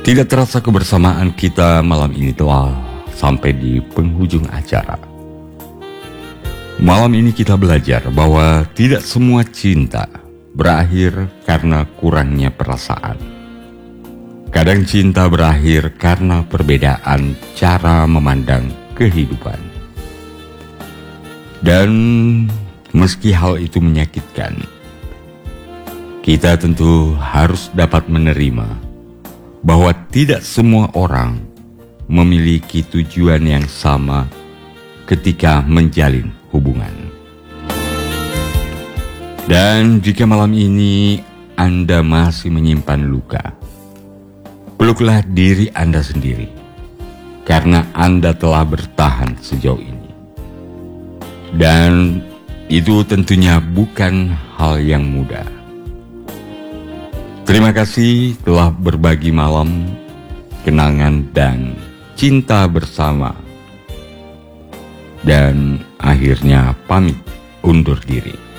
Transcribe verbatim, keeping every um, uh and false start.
Tidak terasa kebersamaan kita malam ini telah sampai di penghujung acara. Malam ini kita belajar bahwa tidak semua cinta berakhir karena kurangnya perasaan. Kadang cinta berakhir karena perbedaan cara memandang kehidupan. Dan meski hal itu menyakitkan, kita tentu harus dapat menerima bahwa tidak semua orang memiliki tujuan yang sama ketika menjalin hubungan. Dan jika malam ini Anda masih menyimpan luka, peluklah diri Anda sendiri, karena Anda telah bertahan sejauh ini. Dan itu tentunya bukan hal yang mudah. Terima kasih telah berbagi malam, kenangan dan cinta bersama. Dan akhirnya pamit undur diri.